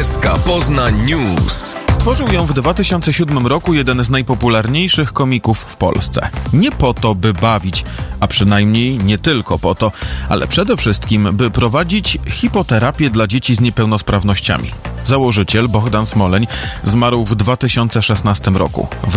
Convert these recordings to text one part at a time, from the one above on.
SK Poznań News. Stworzył ją w 2007 roku jeden z najpopularniejszych komików w Polsce. Nie po to, by bawić, a przynajmniej nie tylko po to, ale przede wszystkim, by prowadzić hipoterapię dla dzieci z niepełnosprawnościami. Założyciel Bohdan Smoleń zmarł w 2016 roku. W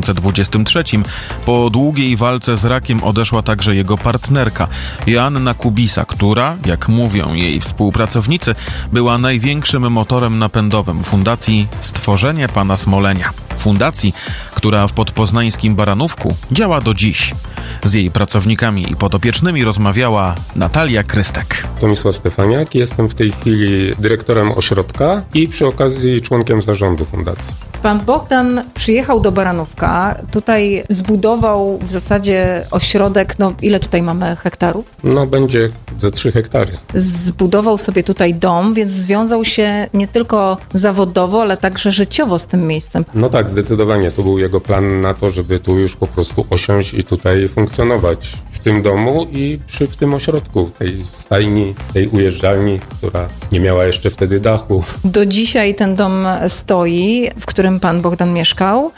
2023 po długiej walce z rakiem odeszła także jego partnerka Joanna Kubisa, która, jak mówią jej współpracownicy, była największym motorem napędowym fundacji Stworzenie Pana Smolenia. Fundacji, która w podpoznańskim Baranówku działa do dziś. Z jej pracownikami i podopiecznymi rozmawiała Natalia Krystek. Tomisław Stefaniak, jestem w tej chwili dyrektorem ośrodka i przy okazji członkiem zarządu fundacji. Pan Bohdan przyjechał do Baranówka, tutaj zbudował w zasadzie ośrodek, ile tutaj mamy hektarów? Będzie ze 3 hektary. Zbudował sobie tutaj dom, więc związał się nie tylko zawodowo, ale także życiowo z tym miejscem. Tak, zdecydowanie to był jego plan na to, żeby tu już po prostu osiąść i tutaj funkcjonować w tym domu i w tym ośrodku, tej stajni, tej ujeżdżalni, która nie miała jeszcze wtedy dachu. Do dzisiaj ten dom stoi, w którym pan Bohdan mieszkał.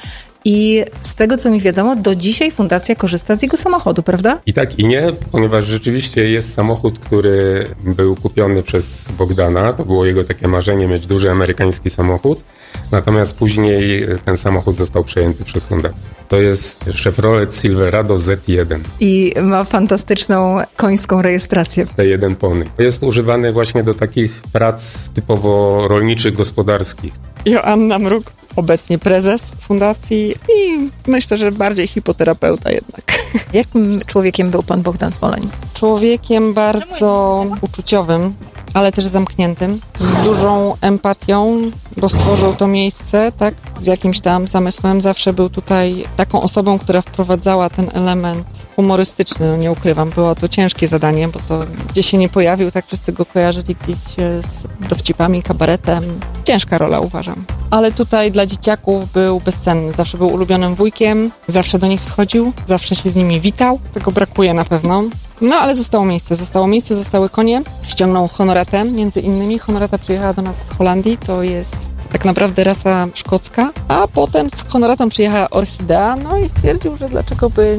I z tego, co mi wiadomo, do dzisiaj fundacja korzysta z jego samochodu, prawda? I tak, i nie, ponieważ rzeczywiście jest samochód, który był kupiony przez Bohdana. To było jego takie marzenie, mieć duży amerykański samochód. Natomiast później ten samochód został przejęty przez fundację. To jest Chevrolet Silverado Z1. I ma fantastyczną końską rejestrację. T1 Pony. Jest używany właśnie do takich prac typowo rolniczych, gospodarskich. Joanna Mruk, obecnie prezes fundacji i myślę, że bardziej hipoterapeuta jednak. Jakim człowiekiem był pan Bohdan Smoleń? Człowiekiem bardzo uczuciowym, ale też zamkniętym, z dużą empatią, bo stworzył to miejsce, tak, z jakimś tam zamysłem. Zawsze był tutaj taką osobą, która wprowadzała ten element humorystyczny, nie ukrywam. Było to ciężkie zadanie, bo to gdzie się nie pojawił, tak wszyscy go kojarzyli gdzieś z dowcipami, kabaretem. Ciężka rola, uważam. Ale tutaj dla dzieciaków był bezcenny. Zawsze był ulubionym wujkiem, zawsze do nich schodził, zawsze się z nimi witał. Tego brakuje na pewno. Ale zostało miejsce, zostały konie. Ściągnął Honoratę, między innymi. Honorata przyjechała do nas z Holandii, to jest tak naprawdę rasa szkocka. A potem z Honoratą przyjechała Orchidea, i stwierdził, że dlaczego by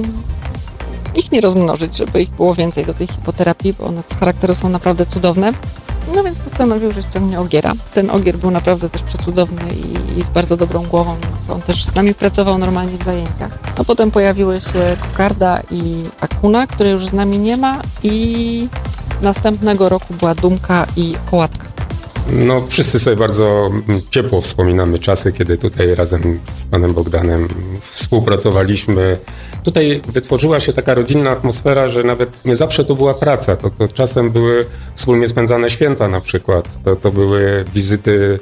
ich nie rozmnożyć, żeby ich było więcej do tej hipoterapii, bo one z charakteru są naprawdę cudowne. Więc postanowił, że ściągnie ogiera. Ten ogier był naprawdę też przecudowny i z bardzo dobrą głową, więc on też z nami pracował normalnie w zajęciach. A potem pojawiły się kokarda i akuna, której już z nami nie ma i następnego roku była dumka i kołatka. Wszyscy sobie bardzo ciepło wspominamy czasy, kiedy tutaj razem z panem Bohdanem współpracowaliśmy. Tutaj wytworzyła się taka rodzinna atmosfera, że nawet nie zawsze to była praca. To czasem były wspólnie spędzane święta na przykład. To były wizyty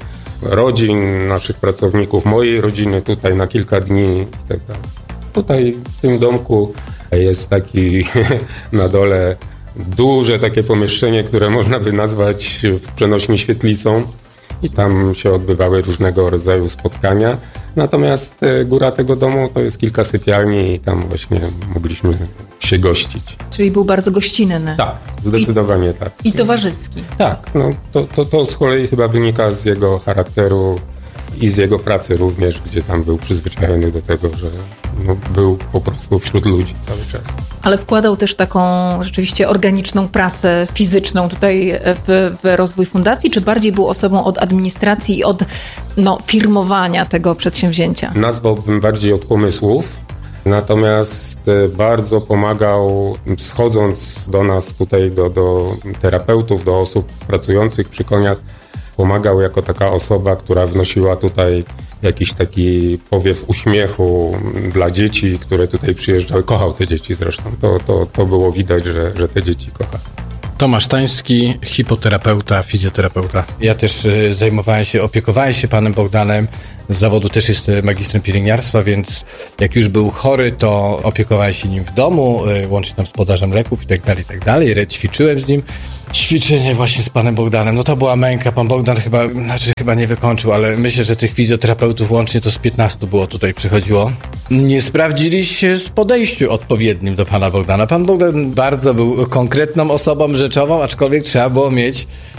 rodzin naszych pracowników, mojej rodziny tutaj na kilka dni i tak dalej. Tutaj w tym domku jest taki na dole duże takie pomieszczenie, które można by nazwać w przenośni świetlicą i tam się odbywały różnego rodzaju spotkania. Natomiast góra tego domu to jest kilka sypialni i tam właśnie mogliśmy się gościć. Czyli był bardzo gościnny. Tak, zdecydowanie tak. I towarzyski. Tak, to z kolei chyba wynika z jego charakteru i z jego pracy również, gdzie tam był przyzwyczajony do tego, że był po prostu wśród ludzi cały czas. Ale wkładał też taką rzeczywiście organiczną pracę fizyczną tutaj w rozwój fundacji, czy bardziej był osobą od administracji i od firmowania tego przedsięwzięcia? Nazwałbym bardziej od pomysłów, natomiast bardzo pomagał, schodząc do nas tutaj, do terapeutów, do osób pracujących przy koniach, pomagał jako taka osoba, która wnosiła tutaj jakiś taki powiew uśmiechu dla dzieci, które tutaj przyjeżdżały. Kochał te dzieci zresztą. To było widać, że te dzieci kocha. Tomasz Tański, hipoterapeuta, fizjoterapeuta. Ja też opiekowałem się panem Bohdanem. Z zawodu też jestem magistrem pielęgniarstwa, więc jak już był chory, to opiekowałem się nim w domu, łącznie tam z podażem leków i tak dalej. Ćwiczyłem z nim. Ćwiczenie właśnie z panem Bohdanem, to była męka. Pan Bohdan chyba nie wykończył, ale myślę, że tych fizjoterapeutów łącznie to z 15 było tutaj przychodziło. Nie sprawdzili się z podejściu odpowiednim do pana Bohdana. Pan Bohdan bardzo był konkretną osobą rzeczową, aczkolwiek trzeba było mieć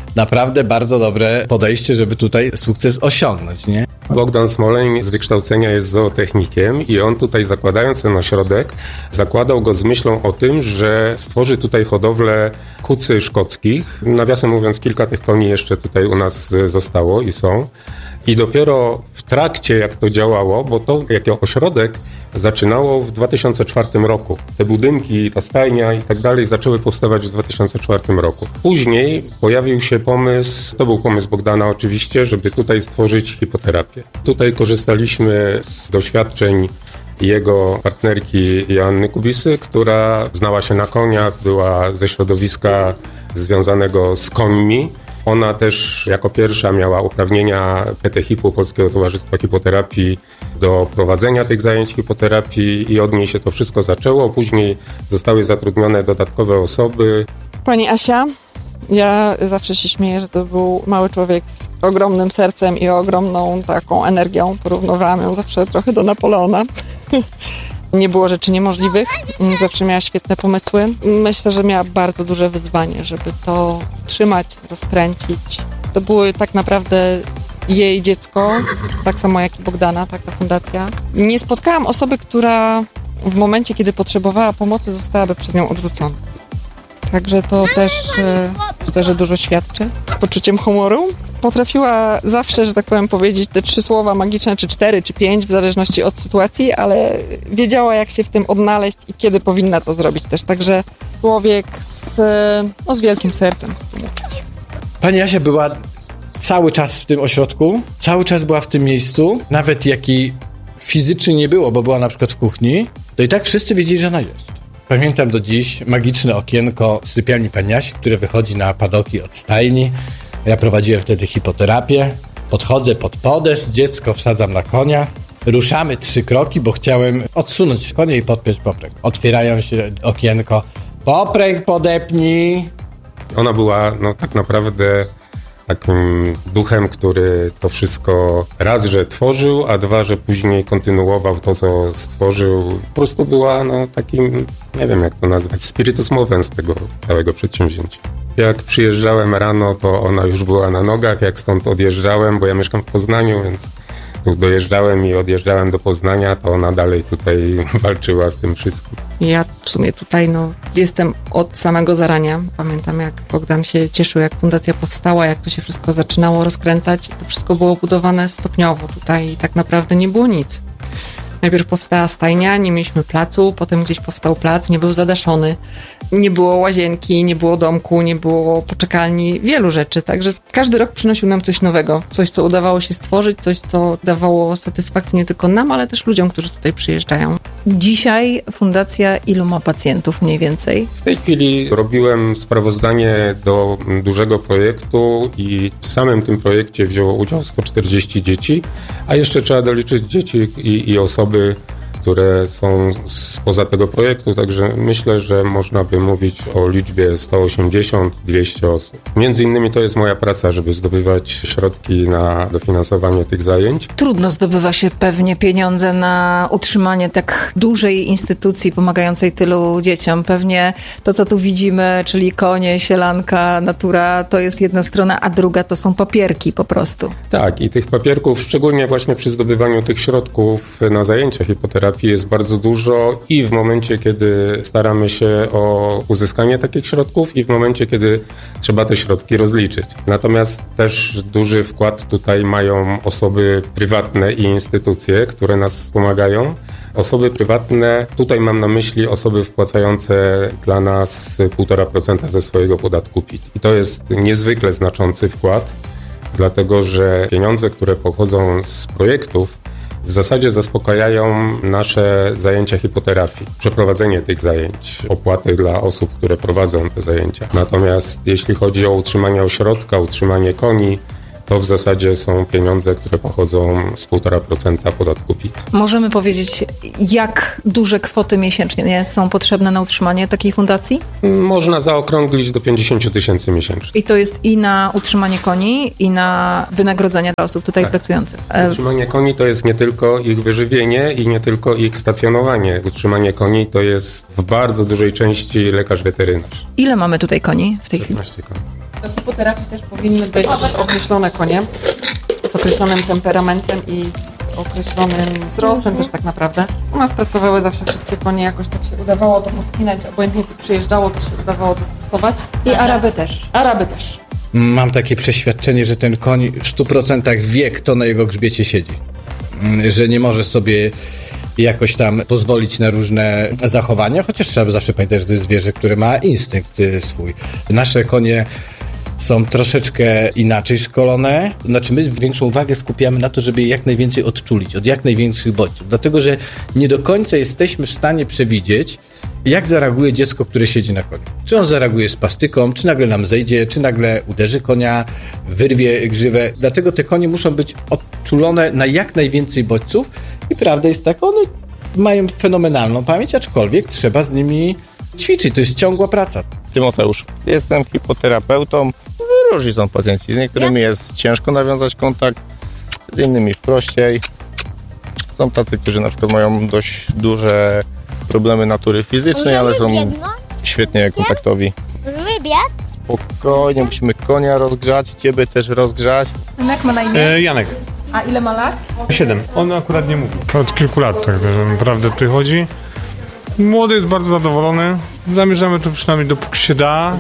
naprawdę bardzo dobre podejście, żeby tutaj sukces osiągnąć, nie? Bogdan Smoleń z wykształcenia jest zootechnikiem i on tutaj, zakładając ten ośrodek, zakładał go z myślą o tym, że stworzy tutaj hodowlę kucy szkockich. Nawiasem mówiąc, kilka tych koni jeszcze tutaj u nas zostało i są. I dopiero w trakcie, jak to działało, bo to jako ośrodek zaczynało w 2004 roku. Te budynki, ta stajnia i tak dalej zaczęły powstawać w 2004 roku. Później pojawił się pomysł, to był pomysł Bogdana oczywiście, żeby tutaj stworzyć hipoterapię. Tutaj korzystaliśmy z doświadczeń jego partnerki Joanny Kubisy, która znała się na koniach, była ze środowiska związanego z końmi. Ona też jako pierwsza miała uprawnienia PT-HIP-u, Polskiego Towarzystwa Hipoterapii, do prowadzenia tych zajęć hipoterapii i od niej się to wszystko zaczęło. Później zostały zatrudnione dodatkowe osoby. Pani Asia, ja zawsze się śmieję, że to był mały człowiek z ogromnym sercem i ogromną taką energią. Porównywałam ją zawsze trochę do Napoleona. Nie było rzeczy niemożliwych, zawsze miała świetne pomysły. Myślę, że miała bardzo duże wyzwanie, żeby to trzymać, rozkręcić. To było tak naprawdę jej dziecko, tak samo jak i Bogdana, taka fundacja. Nie spotkałam osoby, która w momencie, kiedy potrzebowała pomocy, zostałaby przez nią odrzucona. Także to też myślę, że dużo świadczy. Z poczuciem humoru potrafiła zawsze, że tak powiem, powiedzieć te 3 słowa magiczne, czy 4, czy 5, w zależności od sytuacji, ale wiedziała, jak się w tym odnaleźć i kiedy powinna to zrobić też. Także człowiek z wielkim sercem. Pani Asia była cały czas w tym ośrodku, cały czas była w tym miejscu, nawet jak jej fizycznie nie było, bo była na przykład w kuchni, to i tak wszyscy wiedzieli, że ona jest. Pamiętam do dziś magiczne okienko z sypialni pani Asi, które wychodzi na padoki od stajni. Ja prowadziłem wtedy hipoterapię. Podchodzę pod podest, dziecko wsadzam na konia. Ruszamy 3 kroki, bo chciałem odsunąć konia i podpiąć popręg. Otwierają się okienko. Popręg podepnij. Ona była tak naprawdę takim duchem, który to wszystko raz, że tworzył, a 2, że później kontynuował to, co stworzył. Po prostu była takim, nie wiem jak to nazwać, spiritus movens tego całego przedsięwzięcia. Jak przyjeżdżałem rano, to ona już była na nogach, jak stąd odjeżdżałem, bo ja mieszkam w Poznaniu, więc tu dojeżdżałem i odjeżdżałem do Poznania, to ona dalej tutaj walczyła z tym wszystkim. Ja w sumie tutaj jestem od samego zarania. Pamiętam, jak Bogdan się cieszył, jak fundacja powstała, jak to się wszystko zaczynało rozkręcać. To wszystko było budowane stopniowo. Tutaj tak naprawdę nie było nic. Najpierw powstała stajnia, nie mieliśmy placu, potem gdzieś powstał plac, nie był zadaszony, nie było łazienki, nie było domku, nie było poczekalni, wielu rzeczy. Także każdy rok przynosił nam coś nowego, coś, co udawało się stworzyć, coś, co dawało satysfakcję nie tylko nam, ale też ludziom, którzy tutaj przyjeżdżają. Dzisiaj fundacja ilu ma pacjentów mniej więcej? W tej chwili robiłem sprawozdanie do dużego projektu i w samym tym projekcie wzięło udział 140 dzieci, a jeszcze trzeba doliczyć dzieci i osoby, które są spoza tego projektu, także myślę, że można by mówić o liczbie 180-200 osób. Między innymi to jest moja praca, żeby zdobywać środki na dofinansowanie tych zajęć. Trudno zdobywa się pewnie pieniądze na utrzymanie tak dużej instytucji pomagającej tylu dzieciom. Pewnie to, co tu widzimy, czyli konie, sielanka, natura, to jest jedna strona, a druga to są papierki po prostu. Tak, i tych papierków, szczególnie właśnie przy zdobywaniu tych środków na zajęcia hipoterapii jest bardzo dużo i w momencie, kiedy staramy się o uzyskanie takich środków i w momencie, kiedy trzeba te środki rozliczyć. Natomiast też duży wkład tutaj mają osoby prywatne i instytucje, które nas wspomagają. Osoby prywatne, tutaj mam na myśli osoby wpłacające dla nas 1,5% ze swojego podatku PIT. I to jest niezwykle znaczący wkład, dlatego że pieniądze, które pochodzą z projektów, w zasadzie zaspokajają nasze zajęcia hipoterapii, przeprowadzenie tych zajęć, opłaty dla osób, które prowadzą te zajęcia. Natomiast jeśli chodzi o utrzymanie ośrodka, utrzymanie koni, to w zasadzie są pieniądze, które pochodzą z 1,5% podatku PIT. Możemy powiedzieć, jak duże kwoty miesięcznie są potrzebne na utrzymanie takiej fundacji? Można zaokrąglić do 50 000 miesięcznie. I to jest i na utrzymanie koni, i na wynagrodzenia dla osób tutaj pracujących. Utrzymanie koni to jest nie tylko ich wyżywienie i nie tylko ich stacjonowanie. Utrzymanie koni to jest w bardzo dużej części lekarz weterynarz. Ile mamy tutaj koni w tej chwili? 16 koni. Do hipoterapii też powinny być określone konie z określonym temperamentem i z określonym wzrostem też tak naprawdę. U nas pracowały zawsze wszystkie konie, jakoś tak się udawało to powspinać, obojętnie co przyjeżdżało, to się udawało dostosować. I Araby też. Araby też. Mam takie przeświadczenie, że ten koń w 100% wie, kto na jego grzbiecie siedzi. Że nie może sobie jakoś tam pozwolić na różne zachowania, chociaż trzeba zawsze pamiętać, że to jest zwierzę, które ma instynkt swój. Nasze konie są troszeczkę inaczej szkolone. Znaczy my większą uwagę skupiamy na to, żeby je jak najwięcej odczulić, od jak największych bodźców. Dlatego, że nie do końca jesteśmy w stanie przewidzieć, jak zareaguje dziecko, które siedzi na koniu. Czy on zareaguje z pastyką, czy nagle nam zejdzie, czy nagle uderzy konia, wyrwie grzywę. Dlatego te konie muszą być odczulone na jak najwięcej bodźców i prawda jest taka, one mają fenomenalną pamięć, aczkolwiek trzeba z nimi ćwiczyć. To jest ciągła praca. Tymoteusz. Jestem hipoterapeutą. Różni są pacjenci. Z niektórymi jest ciężko nawiązać kontakt, z innymi prościej. Są tacy, którzy na przykład mają dość duże problemy natury fizycznej, ale są świetnie kontaktowi. Spokojnie, musimy konia rozgrzać, ciebie też rozgrzać. Jak ma na imię? Janek. A ile ma lat? 7. On akurat nie mówi. Od kilku lat tak naprawdę tutaj chodzi. Młody jest bardzo zadowolony. Zamierzamy tu przynajmniej dopóki się da.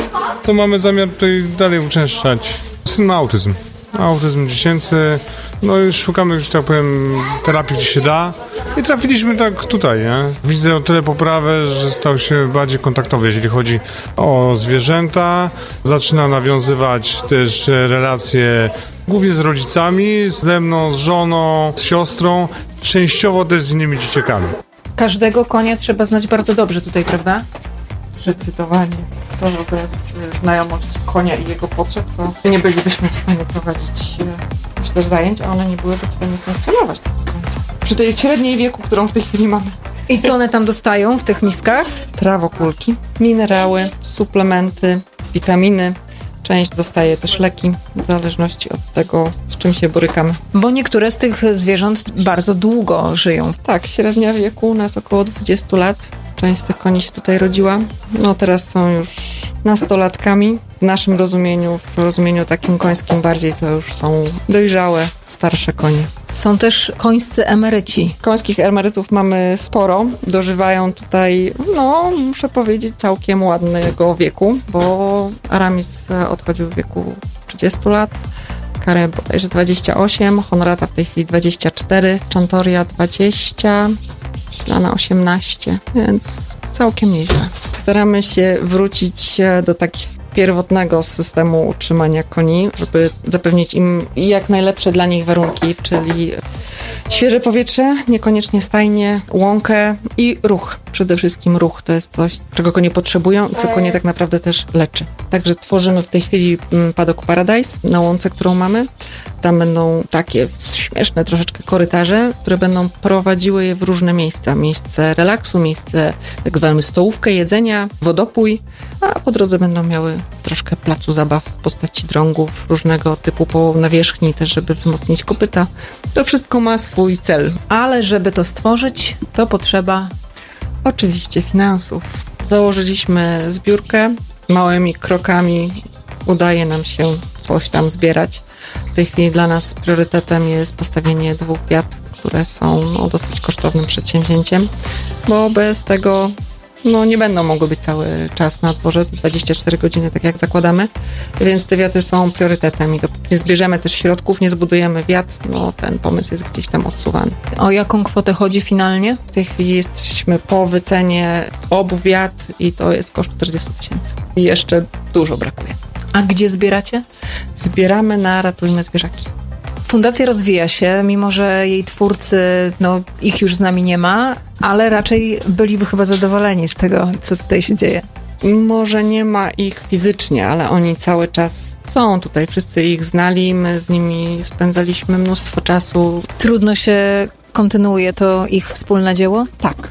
To mamy zamiar tutaj dalej uczęszczać. Syn ma autyzm. Autyzm dziecięcy. No już szukamy, że tak powiem, terapii gdzie się da. I trafiliśmy tak tutaj, nie? Widzę o tyle poprawę, że stał się bardziej kontaktowy, jeżeli chodzi o zwierzęta. Zaczyna nawiązywać też relacje głównie z rodzicami, ze mną, z żoną, z siostrą, częściowo też z innymi dzieciakami. Każdego konia trzeba znać bardzo dobrze tutaj, prawda? Zdecydowanie. To bez znajomości konia i jego potrzeb, to nie bylibyśmy w stanie prowadzić myślę, zajęć, a one nie byłyby w stanie funkcjonować tak do końca. Przy tej średniej wieku, którą w tej chwili mamy. I co one tam dostają w tych miskach? Trawokulki, minerały, suplementy, witaminy. Część dostaje też leki, w zależności od tego, z czym się borykamy. Bo niektóre z tych zwierząt bardzo długo żyją. Tak, średnia wieku u nas około 20 lat. Część z tych koni się tutaj rodziła. No teraz są już nastolatkami. W naszym rozumieniu, w rozumieniu takim końskim bardziej, to już są dojrzałe, starsze konie. Są też końscy emeryci. Końskich emerytów mamy sporo. Dożywają tutaj, no muszę powiedzieć, całkiem ładnego wieku, bo Aramis odchodził w wieku 30 lat. Karę bodajże 28, Honorata w tej chwili 24, Chantoria 20, Silana 18, więc całkiem nieźle. Staramy się wrócić do takich pierwotnego systemu utrzymania koni, żeby zapewnić im jak najlepsze dla nich warunki, czyli świeże powietrze, niekoniecznie stajnie, łąkę i ruch. Przede wszystkim ruch to jest coś, czego konie potrzebują i co konie tak naprawdę też leczy. Także tworzymy w tej chwili Paddock Paradise na łące, którą mamy. Tam będą takie śmieszne troszeczkę korytarze, które będą prowadziły je w różne miejsca. Miejsce relaksu, miejsce tak zwane stołówkę, jedzenia, wodopój, a po drodze będą miały troszkę placu zabaw w postaci drągów, różnego typu po nawierzchni też, żeby wzmocnić kopyta. To wszystko ma swój cel. Ale żeby to stworzyć, to potrzeba... Oczywiście finansów. Założyliśmy zbiórkę. Małymi krokami udaje nam się coś tam zbierać. W tej chwili dla nas priorytetem jest postawienie 2 wiat, które są dosyć kosztownym przedsięwzięciem, bo bez tego nie będą mogły być cały czas na dworze, 24 godziny, tak jak zakładamy, więc te wiaty są priorytetem i dopóki nie zbierzemy też środków, nie zbudujemy wiat, ten pomysł jest gdzieś tam odsuwany. O jaką kwotę chodzi finalnie? W tej chwili jesteśmy po wycenie obu wiat i to jest koszt 40 000. I jeszcze dużo brakuje. A gdzie zbieracie? Zbieramy na Ratujmy Zwierzaki. Fundacja rozwija się, mimo że jej twórcy, ich już z nami nie ma, ale raczej byliby chyba zadowoleni z tego, co tutaj się dzieje. Może nie ma ich fizycznie, ale oni cały czas są tutaj. Wszyscy ich znali, my z nimi spędzaliśmy mnóstwo czasu. Trudno się kontynuuje to ich wspólne dzieło? Tak.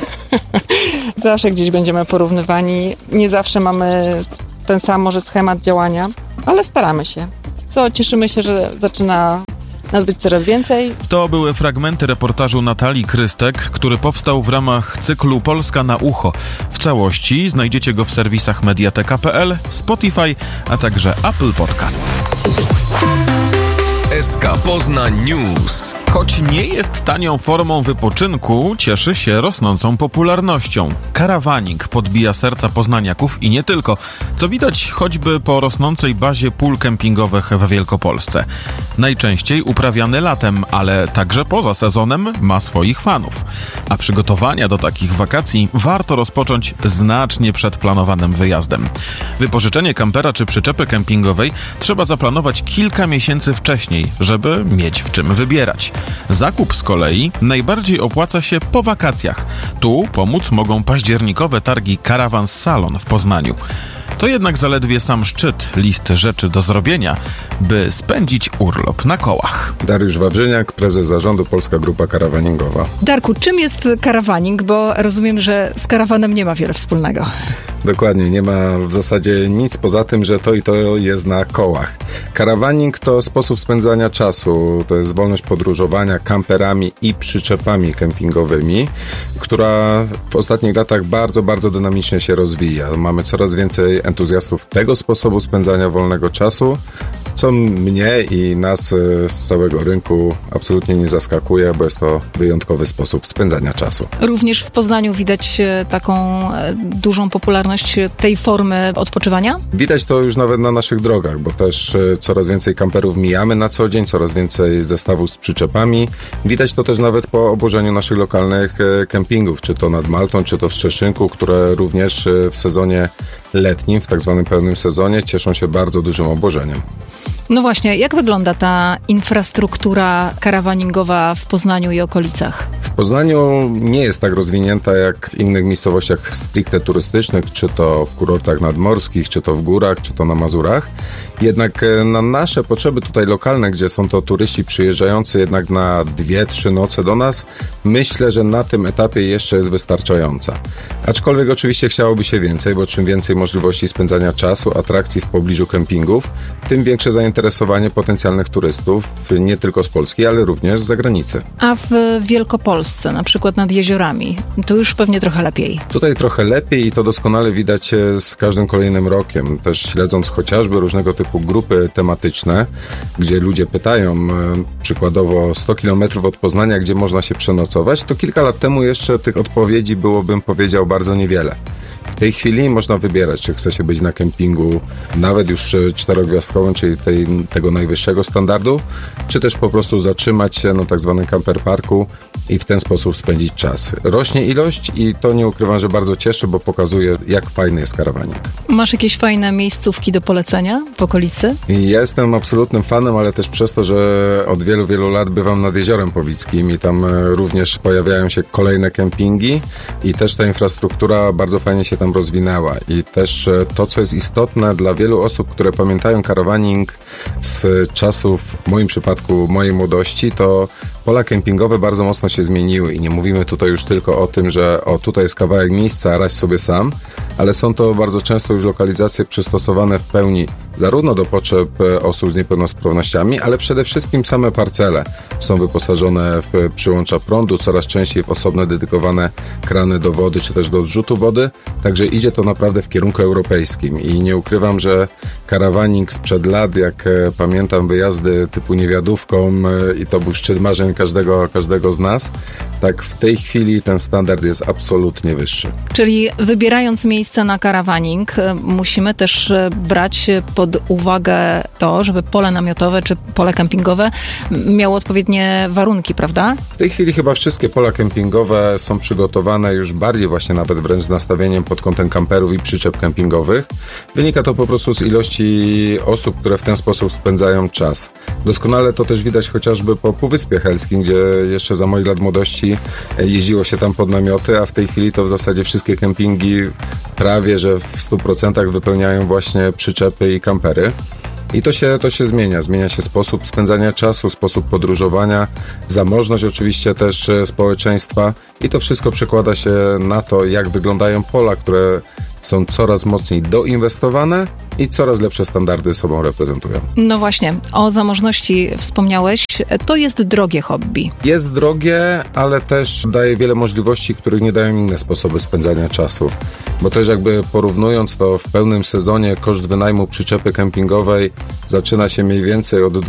Zawsze gdzieś będziemy porównywani. Nie zawsze mamy ten sam może schemat działania, ale staramy się. Cieszymy się, że zaczyna nas być coraz więcej. To były fragmenty reportażu Natalii Krystek, który powstał w ramach cyklu Polska na ucho. W całości znajdziecie go w serwisach mediateka.pl, Spotify, a także Apple Podcast. SK Poznań News. Choć nie jest tanią formą wypoczynku, cieszy się rosnącą popularnością. Karawaning podbija serca poznaniaków i nie tylko, co widać choćby po rosnącej bazie pól kempingowych w Wielkopolsce. Najczęściej uprawiany latem, ale także poza sezonem ma swoich fanów. A przygotowania do takich wakacji warto rozpocząć znacznie przed planowanym wyjazdem. Wypożyczenie kampera czy przyczepy kempingowej trzeba zaplanować kilka miesięcy wcześniej, żeby mieć w czym wybierać. Zakup z kolei najbardziej opłaca się po wakacjach. Tu pomóc mogą październikowe targi Caravan Salon w Poznaniu. To jednak zaledwie sam szczyt, list rzeczy do zrobienia, by spędzić urlop na kołach. Dariusz Wawrzyniak, prezes zarządu Polska Grupa Karawaningowa. Darku, czym jest karawaning? Bo rozumiem, że z karawanem nie ma wiele wspólnego. Dokładnie, nie ma w zasadzie nic poza tym, że to i to jest na kołach. Karawaning to sposób spędzania czasu, to jest wolność podróżowania kamperami i przyczepami kempingowymi, która w ostatnich latach bardzo, bardzo dynamicznie się rozwija. Mamy coraz więcej entuzjastów tego sposobu spędzania wolnego czasu, co mnie i nas z całego rynku absolutnie nie zaskakuje, bo jest to wyjątkowy sposób spędzania czasu. Również w Poznaniu widać taką dużą popularność tej formy odpoczywania? Widać to już nawet na naszych drogach, bo też coraz więcej kamperów mijamy na co dzień, coraz więcej zestawów z przyczepami. Widać to też nawet po obłożeniu naszych lokalnych kempingów, czy to nad Maltą, czy to w Szczeszynku, które również w sezonie letnim, w tak zwanym pełnym sezonie, cieszą się bardzo dużym obłożeniem. No właśnie, jak wygląda ta infrastruktura karawaningowa w Poznaniu i okolicach? W Poznaniu nie jest tak rozwinięta jak w innych miejscowościach stricte turystycznych, czy to w kurortach nadmorskich, czy to w górach, czy to na Mazurach. Jednak na nasze potrzeby tutaj lokalne, gdzie są to turyści przyjeżdżający jednak na 2-3 noce do nas, myślę, że na tym etapie jeszcze jest wystarczająca. Aczkolwiek oczywiście chciałoby się więcej, bo czym więcej możliwości spędzania czasu, atrakcji w pobliżu kempingów, tym większe zainteresowanie potencjalnych turystów, nie tylko z Polski, ale również z zagranicy. A w Wielkopolsce, na przykład nad jeziorami, to już pewnie trochę lepiej. Tutaj trochę lepiej i to doskonale widać z każdym kolejnym rokiem. Też śledząc chociażby różnego typu grupy tematyczne, gdzie ludzie pytają przykładowo 100 km od Poznania, gdzie można się przenocować, to kilka lat temu jeszcze tych odpowiedzi było, bym powiedział, bardzo niewiele. W tej chwili można wybierać, czy chce się być na kempingu nawet już 4-gwiazdkowym, czyli tego najwyższego standardu, czy też po prostu zatrzymać się na tak zwanym camper parku i w ten sposób spędzić czas. Rośnie ilość i to nie ukrywam, że bardzo cieszy, bo pokazuje, jak fajny jest karawanik. Masz jakieś fajne miejscówki do polecenia w okolicy? Ja jestem absolutnym fanem, ale też przez to, że od wielu, wielu lat bywam nad Jeziorem Powickim i tam również pojawiają się kolejne kempingi i też ta infrastruktura bardzo fajnie się tam rozwinęła. I też to, co jest istotne dla wielu osób, które pamiętają karawaning z czasów, w moim przypadku, mojej młodości, to pola kempingowe bardzo mocno się zmieniły i nie mówimy tutaj już tylko o tym, że tutaj jest kawałek miejsca, radź sobie sam, ale są to bardzo często już lokalizacje przystosowane w pełni zarówno do potrzeb osób z niepełnosprawnościami, ale przede wszystkim same parcele są wyposażone w przyłącza prądu, coraz częściej w osobne dedykowane krany do wody, czy też do odrzutu wody, także idzie to naprawdę w kierunku europejskim i nie ukrywam, że karawaning sprzed lat, jak pamiętam wyjazdy typu Niewiadówką i to był szczyt marzeń każdego z nas, tak w tej chwili ten standard jest absolutnie wyższy. Czyli wybierając miejsce na karawaning, musimy też brać pod uwagę to, żeby pole namiotowe czy pole kempingowe miało odpowiednie warunki, prawda? W tej chwili chyba wszystkie pola kempingowe są przygotowane już bardziej właśnie nawet wręcz z nastawieniem pod kątem kamperów i przyczep kempingowych. Wynika to po prostu z ilości osób, które w ten sposób spędzają czas. Doskonale to też widać chociażby po Półwyspie Helskim, gdzie jeszcze za moich lat młodości jeździło się tam pod namioty, a w tej chwili to w zasadzie wszystkie kempingi prawie, że w 100% wypełniają właśnie przyczepy i kampery. I to się zmienia. Zmienia się sposób spędzania czasu, sposób podróżowania, zamożność oczywiście też społeczeństwa i to wszystko przekłada się na to, jak wyglądają pola, które są coraz mocniej doinwestowane i coraz lepsze standardy sobą reprezentują. No właśnie, o zamożności wspomniałeś. To jest drogie hobby. Jest drogie, ale też daje wiele możliwości, których nie dają inne sposoby spędzania czasu. Bo też jakby porównując to, w pełnym sezonie koszt wynajmu przyczepy kempingowej zaczyna się mniej więcej od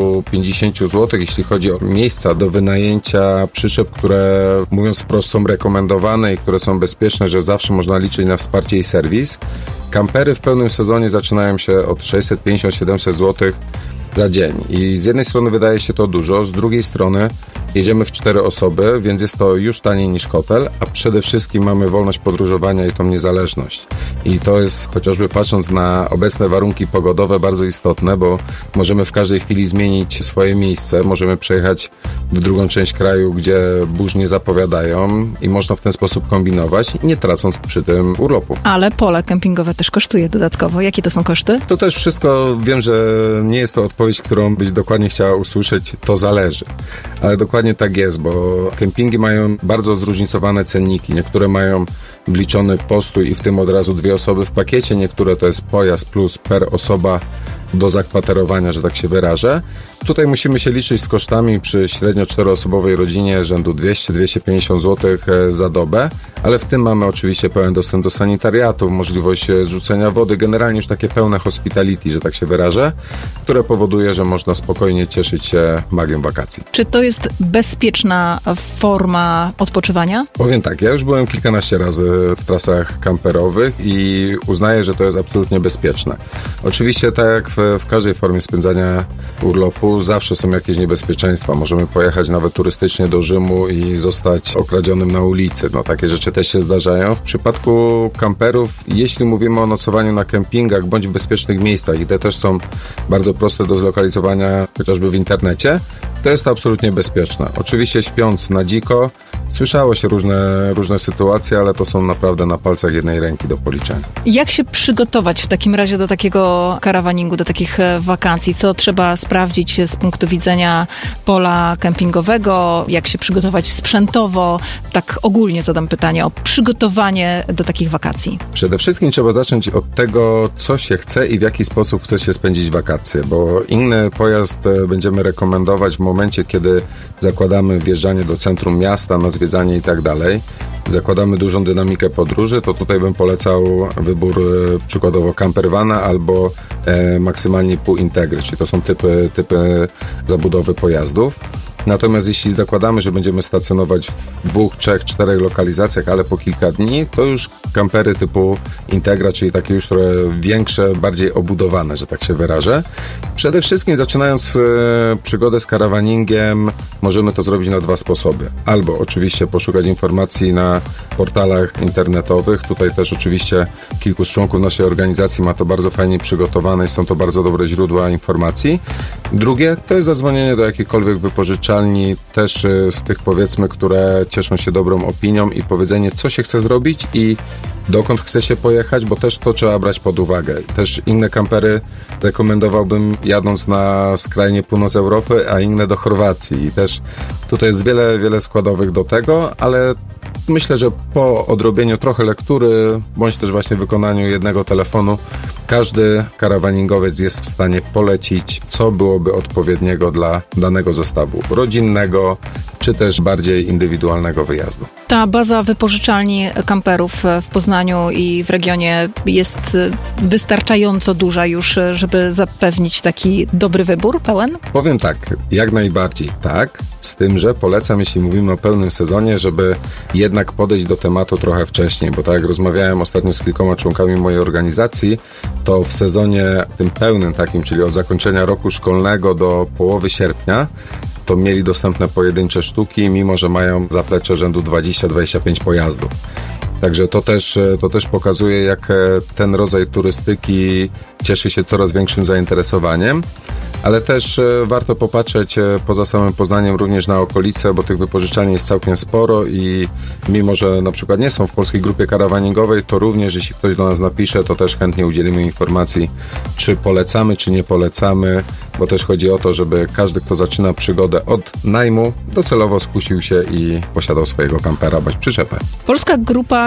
250 zł, jeśli chodzi o miejsca do wynajęcia przyczep, które mówiąc wprost są rekomendowane i które są bezpieczne, że zawsze można liczyć na wsparcie i serwis. Kampery w pełnym sezonie zaczynają się od 650-700 zł za dzień. I z jednej strony wydaje się to dużo, z drugiej strony jedziemy w 4 osoby, więc jest to już taniej niż hotel, a przede wszystkim mamy wolność podróżowania i tą niezależność. I to jest, chociażby patrząc na obecne warunki pogodowe, bardzo istotne, bo możemy w każdej chwili zmienić swoje miejsce, możemy przejechać w drugą część kraju, gdzie burz nie zapowiadają i można w ten sposób kombinować, nie tracąc przy tym urlopu. Ale pole kempingowe też kosztuje dodatkowo. Jakie to są koszty? To też wszystko, wiem, że nie jest to odpowiedź, którą byś dokładnie chciała usłyszeć, to zależy. Ale dokładnie tak jest, bo kempingi mają bardzo zróżnicowane cenniki. Niektóre mają wliczony postój i w tym od razu 2 osoby w pakiecie, niektóre to jest pojazd plus per osoba do zakwaterowania, że tak się wyrażę. Tutaj musimy się liczyć z kosztami przy średnio 4-osobowej rodzinie rzędu 200-250 zł za dobę, ale w tym mamy oczywiście pełen dostęp do sanitariatów, możliwość zrzucenia wody, generalnie już takie pełne hospitality, że tak się wyrażę, które powoduje, że można spokojnie cieszyć się magią wakacji. Czy to jest bezpieczna forma odpoczywania? Powiem tak, ja już byłem kilkanaście razy w trasach kamperowych i uznaję, że to jest absolutnie bezpieczne. Oczywiście tak jak w każdej formie spędzania urlopu zawsze są jakieś niebezpieczeństwa. Możemy pojechać nawet turystycznie do Rzymu i zostać okradzionym na ulicy. No takie rzeczy też się zdarzają. W przypadku kamperów, jeśli mówimy o nocowaniu na kempingach bądź w bezpiecznych miejscach i te też są bardzo proste do zlokalizowania chociażby w internecie, to jest to absolutnie bezpieczne. Oczywiście śpiąc na dziko, słyszało się różne sytuacje, ale to są naprawdę na palcach jednej ręki do policzenia. Jak się przygotować w takim razie do takiego karawaningu, do takich wakacji? Co trzeba sprawdzić z punktu widzenia pola kempingowego? Jak się przygotować sprzętowo? Tak ogólnie zadam pytanie o przygotowanie do takich wakacji. Przede wszystkim trzeba zacząć od tego, co się chce i w jaki sposób chce się spędzić wakacje, bo inny pojazd będziemy rekomendować w momencie, kiedy zakładamy wjeżdżanie do centrum miasta, na zwiedzanie i tak dalej. Zakładamy dużą dynamikę podróży, to tutaj bym polecał wybór przykładowo campervana albo maksymalnie półintegry, czyli to są typy zabudowy pojazdów. Natomiast jeśli zakładamy, że będziemy stacjonować w 2, 3, 4 lokalizacjach, ale po kilka dni, to już kampery typu Integra, czyli takie już trochę większe, bardziej obudowane, że tak się wyrażę. Przede wszystkim zaczynając przygodę z karawaningiem, możemy to zrobić na 2 sposoby. Albo oczywiście poszukać informacji na portalach internetowych. Tutaj też oczywiście kilku z członków naszej organizacji ma to bardzo fajnie przygotowane i są to bardzo dobre źródła informacji. Drugie to jest zadzwonienie do jakiejkolwiek wypożyczalni, też z tych powiedzmy, które cieszą się dobrą opinią i powiedzenie, co się chce zrobić i dokąd chce się pojechać, bo też to trzeba brać pod uwagę. Też inne kampery rekomendowałbym jadąc na skrajnie północ Europy, a inne do Chorwacji. I też tutaj jest wiele składowych do tego, ale myślę, że po odrobieniu trochę lektury, bądź też właśnie wykonaniu jednego telefonu, każdy karawaningowiec jest w stanie polecić, co byłoby odpowiedniego dla danego zestawu rodzinnego, czy też bardziej indywidualnego wyjazdu. Ta baza wypożyczalni kamperów w Poznaniu i w regionie jest wystarczająco duża już, żeby zapewnić taki dobry wybór, pełen? Powiem tak, jak najbardziej tak, z tym, że polecam, jeśli mówimy o pełnym sezonie, żeby jednak podejść do tematu trochę wcześniej, bo tak jak rozmawiałem ostatnio z kilkoma członkami mojej organizacji, to w sezonie tym pełnym takim, czyli od zakończenia roku szkolnego do połowy sierpnia, to mieli dostępne pojedyncze sztuki, mimo że mają zaplecze rzędu 20-25 pojazdów. Także to też pokazuje, jak ten rodzaj turystyki cieszy się coraz większym zainteresowaniem, ale też warto popatrzeć poza samym Poznaniem również na okolice, bo tych wypożyczalni jest całkiem sporo i mimo, że na przykład nie są w polskiej grupie karawaningowej, to również jeśli ktoś do nas napisze, to też chętnie udzielimy informacji, czy polecamy, czy nie polecamy, bo też chodzi o to, żeby każdy, kto zaczyna przygodę od najmu, docelowo skusił się i posiadał swojego kampera bądź przyczepę. Polska Grupa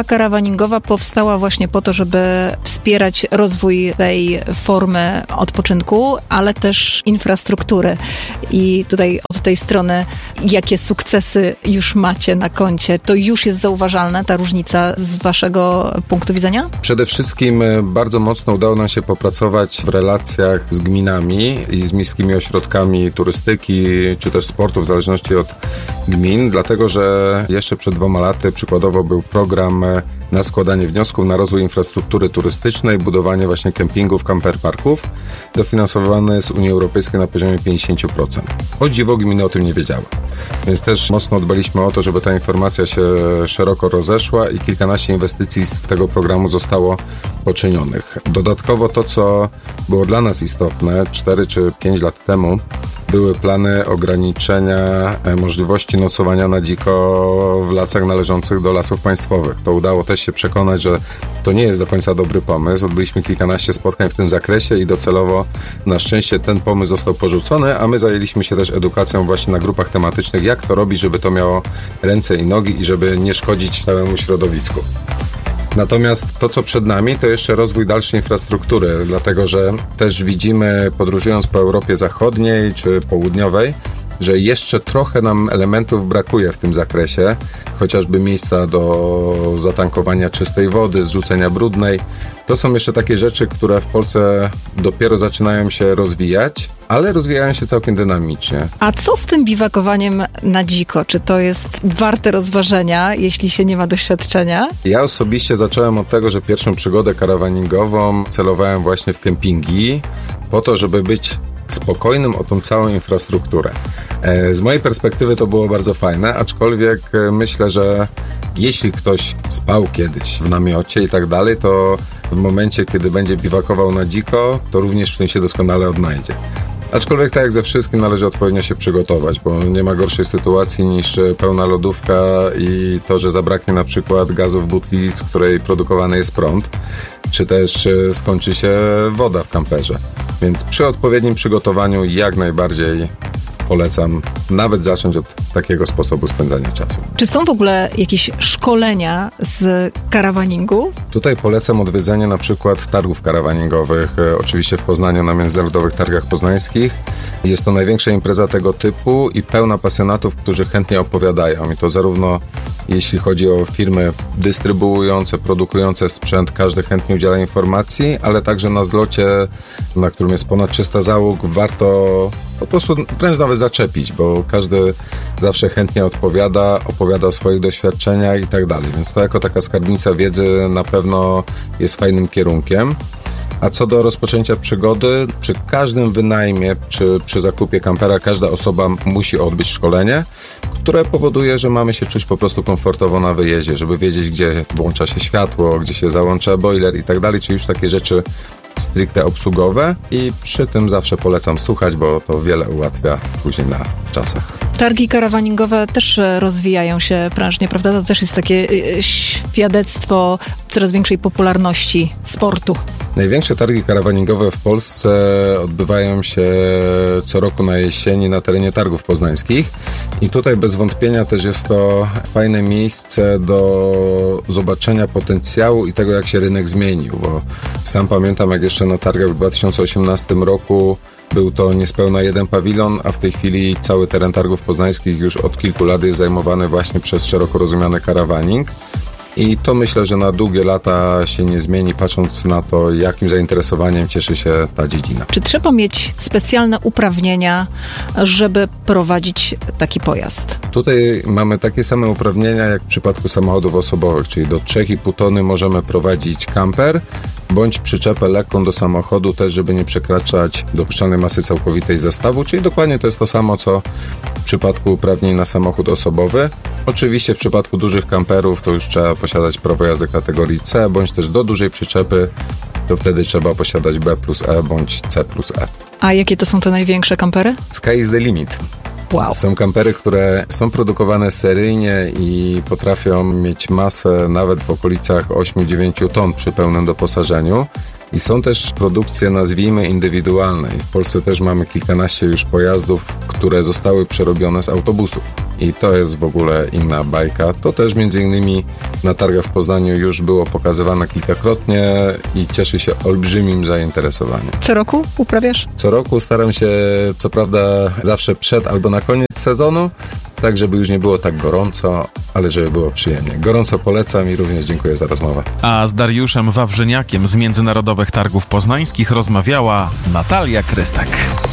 grupa karawaningowa powstała właśnie po to, żeby wspierać rozwój tej formy odpoczynku, ale też infrastruktury. I tutaj od tej strony, jakie sukcesy już macie na koncie? To już jest zauważalna ta różnica z waszego punktu widzenia? Przede wszystkim bardzo mocno udało nam się popracować w relacjach z gminami i z miejskimi ośrodkami turystyki, czy też sportu, w zależności od gmin, dlatego że jeszcze przed 2 laty przykładowo był program na składanie wniosków na rozwój infrastruktury turystycznej, budowanie właśnie kempingów, camperparków, dofinansowany z Unii Europejskiej na poziomie 50%. O dziwo gminy o tym nie wiedziały. Więc też mocno dbaliśmy o to, żeby ta informacja się szeroko rozeszła i kilkanaście inwestycji z tego programu zostało poczynionych. Dodatkowo to, co było dla nas istotne, 4 czy 5 lat temu, były plany ograniczenia możliwości nocowania na dziko w lasach należących do lasów państwowych. To udało też się przekonać, że to nie jest do końca dobry pomysł. Odbyliśmy kilkanaście spotkań w tym zakresie i docelowo na szczęście ten pomysł został porzucony, a my zajęliśmy się też edukacją właśnie na grupach tematycznych, jak to robić, żeby to miało ręce i nogi i żeby nie szkodzić całemu środowisku. Natomiast to, co przed nami, to jeszcze rozwój dalszej infrastruktury, dlatego że też widzimy, podróżując po Europie Zachodniej czy Południowej, że jeszcze trochę nam elementów brakuje w tym zakresie, chociażby miejsca do zatankowania czystej wody, zrzucenia brudnej. To są jeszcze takie rzeczy, które w Polsce dopiero zaczynają się rozwijać, ale rozwijają się całkiem dynamicznie. A co z tym biwakowaniem na dziko? Czy to jest warte rozważenia, jeśli się nie ma doświadczenia? Ja osobiście zacząłem od tego, że pierwszą przygodę karawaningową celowałem właśnie w kempingi, po to, żeby być spokojnym o tą całą infrastrukturę. Z mojej perspektywy to było bardzo fajne, aczkolwiek myślę, że jeśli ktoś spał kiedyś w namiocie i tak dalej, to w momencie, kiedy będzie biwakował na dziko, to również w tym się doskonale odnajdzie. Aczkolwiek tak jak ze wszystkim należy odpowiednio się przygotować, bo nie ma gorszej sytuacji niż pełna lodówka i to, że zabraknie na przykład gazu w butli, z której produkowany jest prąd, czy też skończy się woda w kamperze. Więc przy odpowiednim przygotowaniu jak najbardziej polecam nawet zacząć od takiego sposobu spędzania czasu. Czy są w ogóle jakieś szkolenia z karawaningu? Tutaj polecam odwiedzenie na przykład targów karawaningowych, oczywiście w Poznaniu na Międzynarodowych Targach Poznańskich. Jest to największa impreza tego typu i pełna pasjonatów, którzy chętnie opowiadają. I to zarówno jeśli chodzi o firmy dystrybuujące, produkujące sprzęt, każdy chętnie udziela informacji, ale także na zlocie, na którym jest ponad 300 załóg, warto po prostu wręcz nawet zaczepić, bo każdy zawsze chętnie opowiada o swoich doświadczeniach i tak dalej. Więc to jako taka skarbnica wiedzy na pewno jest fajnym kierunkiem. A co do rozpoczęcia przygody, przy każdym wynajmie czy przy zakupie kampera każda osoba musi odbyć szkolenie, które powoduje, że mamy się czuć po prostu komfortowo na wyjeździe, żeby wiedzieć, gdzie włącza się światło, gdzie się załącza boiler i tak dalej, czyli już takie rzeczy stricte obsługowe i przy tym zawsze polecam słuchać, bo to wiele ułatwia później na czasach. Targi karawaningowe też rozwijają się prężnie, prawda? To też jest takie świadectwo coraz większej popularności sportu. Największe targi karawaningowe w Polsce odbywają się co roku na jesieni na terenie targów poznańskich i tutaj bez wątpienia też jest to fajne miejsce do zobaczenia potencjału i tego, jak się rynek zmienił, bo sam pamiętam, jak jeszcze na targach w 2018 roku był to niespełna 1 pawilon, a w tej chwili cały teren targów poznańskich już od kilku lat jest zajmowany właśnie przez szeroko rozumiany karawaning. I to myślę, że na długie lata się nie zmieni, patrząc na to, jakim zainteresowaniem cieszy się ta dziedzina. Czy trzeba mieć specjalne uprawnienia, żeby prowadzić taki pojazd? Tutaj mamy takie same uprawnienia jak w przypadku samochodów osobowych, czyli do 3,5 tony możemy prowadzić kamper, bądź przyczepę lekką do samochodu też, żeby nie przekraczać dopuszczalnej masy całkowitej zestawu, czyli dokładnie to jest to samo, co w przypadku uprawnień na samochód osobowy. Oczywiście w przypadku dużych kamperów to już trzeba posiadać prawo jazdy kategorii C, bądź też do dużej przyczepy, to wtedy trzeba posiadać B+E bądź C+E. A jakie to są te największe kampery? Sky is the limit. Wow. Są kampery, które są produkowane seryjnie i potrafią mieć masę nawet w okolicach 8-9 ton przy pełnym doposażeniu. I są też produkcje, nazwijmy, indywidualne. W Polsce też mamy kilkanaście już pojazdów, które zostały przerobione z autobusów. i to jest w ogóle inna bajka. To też między innymi na targach w Poznaniu już było pokazywane kilkakrotnie i cieszy się olbrzymim zainteresowaniem. Co roku uprawiasz? Co roku staram się, co prawda, zawsze przed albo na koniec sezonu, tak żeby już nie było tak gorąco, ale żeby było przyjemnie. Gorąco polecam i również dziękuję za rozmowę. A z Dariuszem Wawrzyniakiem z Międzynarodowych Targów Poznańskich rozmawiała Natalia Krystek.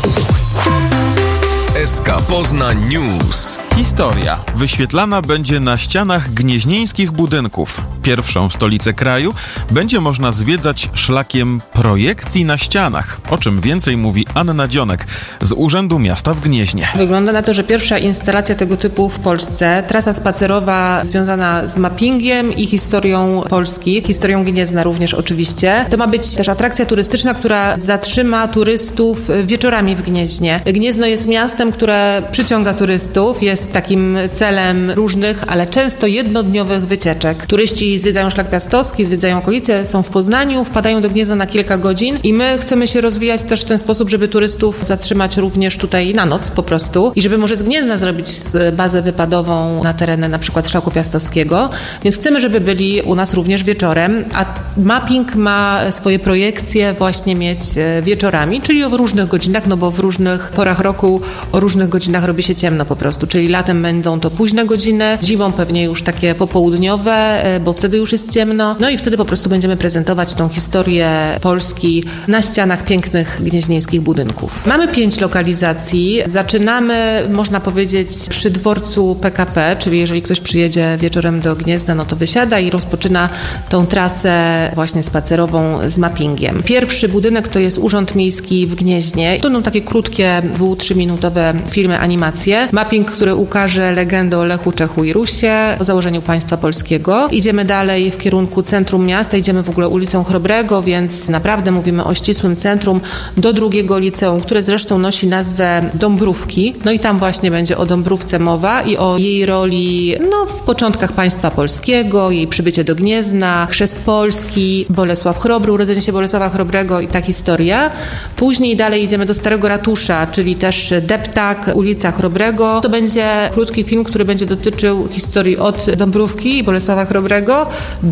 SK Poznań News. Historia wyświetlana będzie na ścianach gnieźnieńskich budynków. Pierwszą stolicę kraju będzie można zwiedzać szlakiem projekcji na ścianach, o czym więcej mówi Anna Dzionek z Urzędu Miasta w Gnieźnie. Wygląda na to, że pierwsza instalacja tego typu w Polsce, trasa spacerowa związana z mappingiem i historią Polski, historią Gniezna również oczywiście. To ma być też atrakcja turystyczna, która zatrzyma turystów wieczorami w Gnieźnie. Gniezno jest miastem, które przyciąga turystów, jest takim celem różnych, ale często jednodniowych wycieczek. Turyści zwiedzają Szlak Piastowski, zwiedzają okolice, są w Poznaniu, wpadają do Gniezna na kilka godzin i my chcemy się rozwijać też w ten sposób, żeby turystów zatrzymać również tutaj na noc po prostu i żeby może z Gniezna zrobić bazę wypadową na tereny na przykład Szlaku Piastowskiego, więc chcemy, żeby byli u nas również wieczorem, a mapping ma swoje projekcje właśnie mieć wieczorami, czyli o różnych godzinach, no bo w różnych porach roku o różnych godzinach robi się ciemno po prostu, czyli latem będą to późne godziny, zimą pewnie już takie popołudniowe, bo wtedy już jest ciemno, no i wtedy po prostu będziemy prezentować tą historię Polski na ścianach pięknych gnieźnieńskich budynków. Mamy 5 lokalizacji, zaczynamy, można powiedzieć, przy dworcu PKP, czyli jeżeli ktoś przyjedzie wieczorem do Gniezna, no to wysiada i rozpoczyna tą trasę właśnie spacerową z mappingiem. Pierwszy budynek to jest Urząd Miejski w Gnieźnie. To będą takie krótkie 2-3 minutowe filmy, animacje. Mapping, który ukaże legendę o Lechu, Czechu i Rusie, o założeniu państwa polskiego. Idziemy dalej w kierunku centrum miasta, idziemy w ogóle ulicą Chrobrego, więc naprawdę mówimy o ścisłym centrum do drugiego liceum, które zresztą nosi nazwę Dąbrówki. No i tam właśnie będzie o Dąbrówce mowa i o jej roli w początkach państwa polskiego, jej przybycie do Gniezna, chrzest Polski, Bolesław Chrobry, urodzenie się Bolesława Chrobrego i ta historia. Później dalej idziemy do Starego Ratusza, czyli też Deptak, ulica Chrobrego. To będzie krótki film, który będzie dotyczył historii od Dąbrówki i Bolesława Chrobrego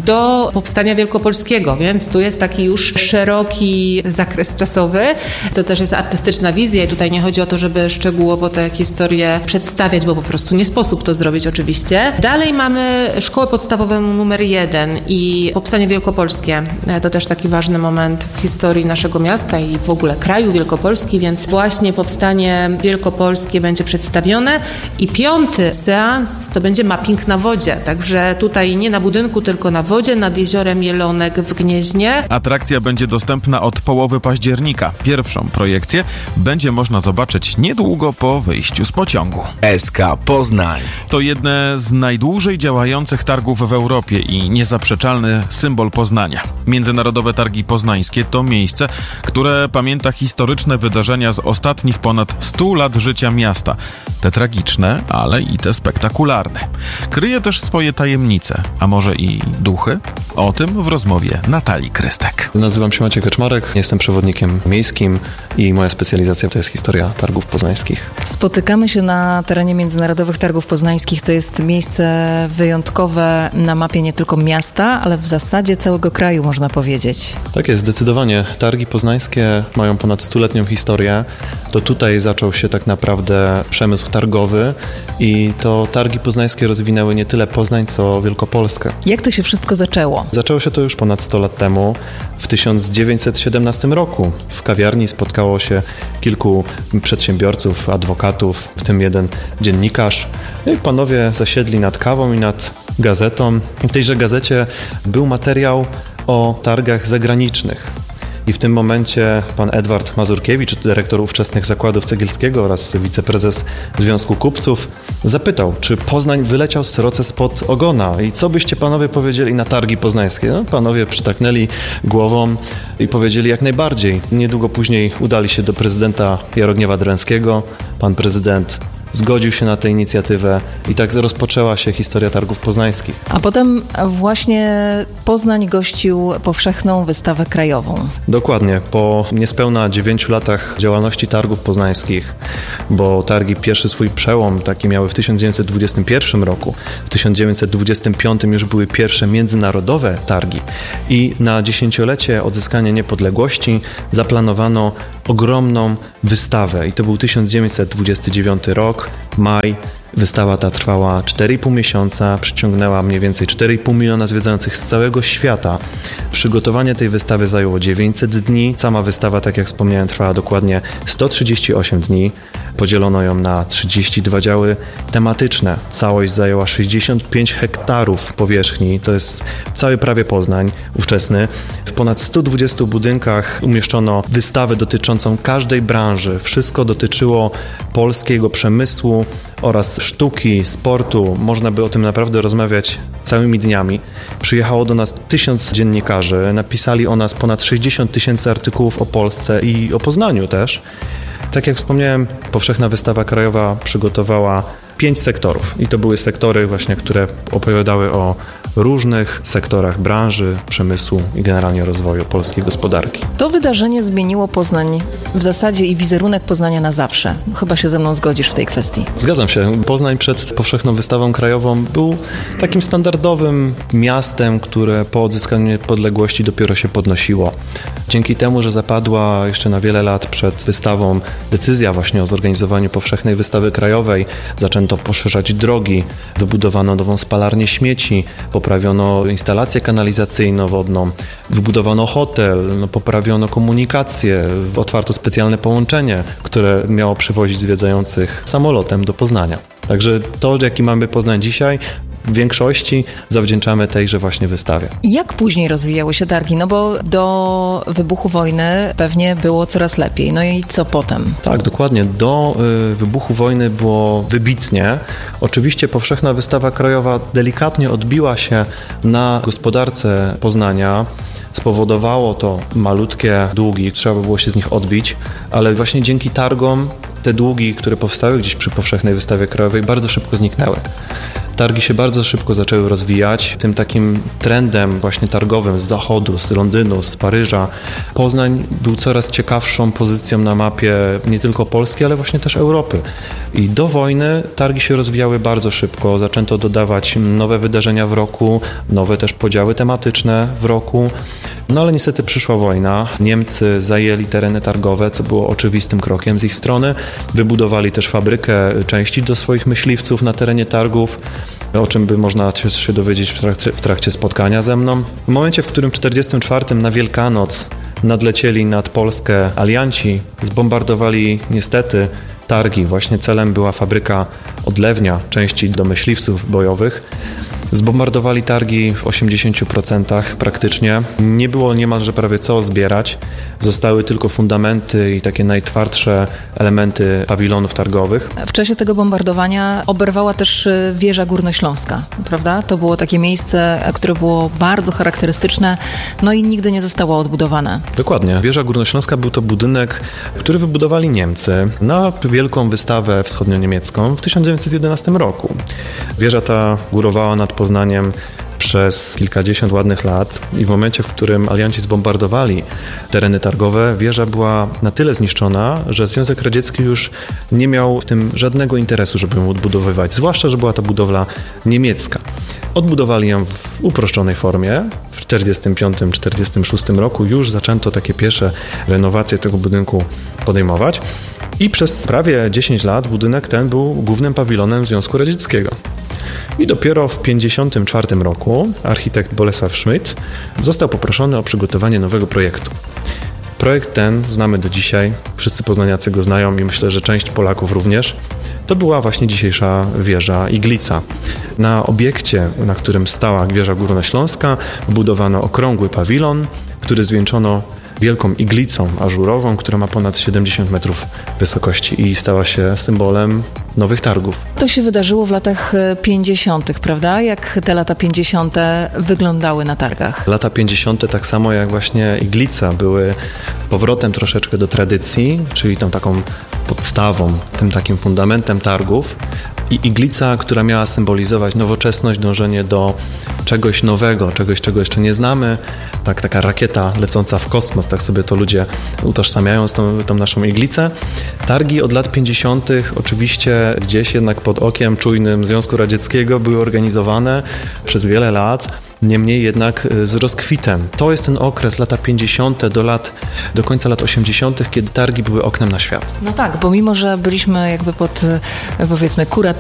do powstania wielkopolskiego, więc tu jest taki już szeroki zakres czasowy. To też jest artystyczna wizja i tutaj nie chodzi o to, żeby szczegółowo tę historię przedstawiać, bo po prostu nie sposób to zrobić oczywiście. Dalej mamy szkołę podstawową numer 1 i powstanie wielkopolskie. To też taki ważny moment w historii naszego miasta i w ogóle kraju Wielkopolski, więc właśnie powstanie wielkopolskie będzie przedstawione i 5. seans to będzie mapping na wodzie, także tutaj nie na budynku, tylko na wodzie, nad jeziorem Jelonek w Gnieźnie. Atrakcja będzie dostępna od połowy października. Pierwszą projekcję będzie można zobaczyć niedługo po wyjściu z pociągu. SK Poznań. To jedne z najdłużej działających targów w Europie i niezaprzeczalny symbol Poznania. Międzynarodowe Targi Poznańskie to miejsce, które pamięta historyczne wydarzenia z ostatnich ponad 100 lat życia miasta. Te tragiczne, ale i te spektakularne. Kryje też swoje tajemnice, a może i duchy? O tym w rozmowie Natalii Krystek. Nazywam się Maciej Kaczmarek, jestem przewodnikiem miejskim i moja specjalizacja to jest historia targów poznańskich. Spotykamy się na terenie Międzynarodowych Targów Poznańskich. To jest miejsce wyjątkowe na mapie nie tylko miasta, ale w zasadzie całego kraju, można powiedzieć. Tak jest, zdecydowanie. Targi poznańskie mają ponad 100-letnią historię. To tutaj zaczął się tak naprawdę przemysł targowy i to targi poznańskie rozwinęły nie tyle Poznań, co Wielkopolskę. Jak to się wszystko zaczęło? Zaczęło się to już ponad 100 lat temu, w 1917 roku. W kawiarni spotkało się kilku przedsiębiorców, adwokatów, w tym jeden dziennikarz. No i panowie zasiedli nad kawą i nad gazetą. W tejże gazecie był materiał o targach zagranicznych. I w tym momencie pan Edward Mazurkiewicz, dyrektor ówczesnych zakładów Cegielskiego oraz wiceprezes Związku Kupców, zapytał, czy Poznań wyleciał z sroce spod ogona i co byście panowie powiedzieli na targi poznańskie? No, panowie przytaknęli głową i powiedzieli jak najbardziej. Niedługo później udali się do prezydenta Jarogniewa Dręskiego. Pan prezydent zgodził się na tę inicjatywę i tak rozpoczęła się historia targów poznańskich. A potem właśnie Poznań gościł powszechną wystawę krajową. Dokładnie. Po niespełna 9 latach działalności targów poznańskich, bo targi pierwszy swój przełom taki miały w 1921 roku. W 1925 już były pierwsze międzynarodowe targi i na 10-lecie odzyskania niepodległości zaplanowano ogromną wystawę i to był 1929 rok, maj. Wystawa ta trwała 4,5 miesiąca, przyciągnęła mniej więcej 4,5 miliona zwiedzających z całego świata. Przygotowanie tej wystawy zajęło 900 dni. Sama wystawa, tak jak wspomniałem, trwała dokładnie 138 dni. Podzielono ją na 32 działy tematyczne. Całość zajęła 65 hektarów powierzchni. To jest cały prawie Poznań ówczesny. W ponad 120 budynkach umieszczono wystawę dotyczącą każdej branży. Wszystko dotyczyło polskiego przemysłu oraz sztuki, sportu. Można by o tym naprawdę rozmawiać całymi dniami. Przyjechało do nas 1000 dziennikarzy. Napisali o nas ponad 60 000 artykułów o Polsce i o Poznaniu też. Tak jak wspomniałem, Powszechna Wystawa Krajowa przygotowała 5 sektorów i to były sektory właśnie, które opowiadały o różnych sektorach branży, przemysłu i generalnie rozwoju polskiej gospodarki. To wydarzenie zmieniło Poznań w zasadzie i wizerunek Poznania na zawsze. Chyba się ze mną zgodzisz w tej kwestii. Zgadzam się. Poznań przed Powszechną Wystawą Krajową był takim standardowym miastem, które po odzyskaniu niepodległości dopiero się podnosiło. Dzięki temu, że zapadła jeszcze na wiele lat przed wystawą decyzja właśnie o zorganizowaniu Powszechnej Wystawy Krajowej, zaczęto poszerzać drogi, wybudowano nową spalarnię śmieci, poprawiono instalację kanalizacyjno-wodną, wybudowano hotel, poprawiono komunikację, otwarto specjalne połączenie, które miało przywozić zwiedzających samolotem do Poznania. Także to, jaki mamy Poznań dzisiaj, w większości zawdzięczamy tejże właśnie wystawie. Jak później rozwijały się targi? No bo do wybuchu wojny pewnie było coraz lepiej. No i co potem? Tak, dokładnie. Do wybuchu wojny było wybitnie. Oczywiście Powszechna Wystawa Krajowa delikatnie odbiła się na gospodarce Poznania. Spowodowało to malutkie długi, trzeba było się z nich odbić, ale właśnie dzięki targom te długi, które powstały gdzieś przy Powszechnej Wystawie Krajowej, bardzo szybko zniknęły. Targi się bardzo szybko zaczęły rozwijać. Tym takim trendem właśnie targowym z Zachodu, z Londynu, z Paryża, Poznań był coraz ciekawszą pozycją na mapie nie tylko Polski, ale właśnie też Europy. I do wojny targi się rozwijały bardzo szybko. Zaczęto dodawać nowe wydarzenia w roku, nowe też podziały tematyczne w roku. No ale niestety przyszła wojna. Niemcy zajęli tereny targowe, co było oczywistym krokiem z ich strony. Wybudowali też fabrykę części do swoich myśliwców na terenie targów, o czym by można się dowiedzieć w trakcie spotkania ze mną. W momencie, w którym w 1944 na Wielkanoc nadlecieli nad Polskę alianci, zbombardowali niestety targi. Właśnie celem była fabryka odlewnia części do myśliwców bojowych. Zbombardowali targi w 80% praktycznie. Nie było niemalże prawie co zbierać. Zostały tylko fundamenty i takie najtwardsze elementy pawilonów targowych. W czasie tego bombardowania oberwała też wieża górnośląska, prawda? To było takie miejsce, które było bardzo charakterystyczne, no i nigdy nie zostało odbudowane. Dokładnie. Wieża górnośląska był to budynek, który wybudowali Niemcy na wielką wystawę wschodnio-niemiecką w 1911 roku. Wieża ta górowała nad Poznaniem przez kilkadziesiąt ładnych lat i w momencie, w którym alianci zbombardowali tereny targowe, wieża była na tyle zniszczona, że Związek Radziecki już nie miał w tym żadnego interesu, żeby ją odbudowywać, zwłaszcza, że była to budowla niemiecka. Odbudowali ją w uproszczonej formie. W 1945-1946 roku już zaczęto takie pierwsze renowacje tego budynku podejmować i przez prawie 10 lat budynek ten był głównym pawilonem Związku Radzieckiego. I dopiero w 1954 roku architekt Bolesław Schmidt został poproszony o przygotowanie nowego projektu. Projekt ten znamy do dzisiaj, wszyscy poznaniacy go znają i myślę, że część Polaków również. To była właśnie dzisiejsza wieża Iglica. Na obiekcie, na którym stała wieża górnośląska, budowano okrągły pawilon, który zwieńczono wielką iglicą ażurową, która ma ponad 70 metrów wysokości i stała się symbolem nowych targów. To się wydarzyło w latach 50., prawda? Jak te lata 50. wyglądały na targach? Lata 50. tak samo jak właśnie Iglica były powrotem troszeczkę do tradycji, czyli tą taką podstawą, tym takim fundamentem targów. I iglica, która miała symbolizować nowoczesność, dążenie do czegoś nowego, czegoś, czego jeszcze nie znamy. Tak, taka rakieta lecąca w kosmos, tak sobie to ludzie utożsamiają z tą naszą iglicę. Targi od lat 50. oczywiście gdzieś jednak pod okiem czujnym Związku Radzieckiego były organizowane przez wiele lat. Niemniej jednak z rozkwitem. To jest ten okres, lata 50. do końca lat 80., kiedy targi były oknem na świat. No tak, bo mimo, że byliśmy jakby pod, powiedzmy,